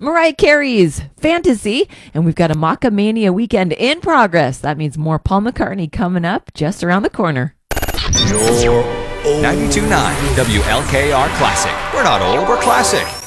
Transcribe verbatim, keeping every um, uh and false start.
Mariah Carey's Fantasy, and we've got a Maca Mania weekend in progress. That means more Paul McCartney coming up just around the corner. ninety-two point nine W L K R Classic. We're not old, we're classic.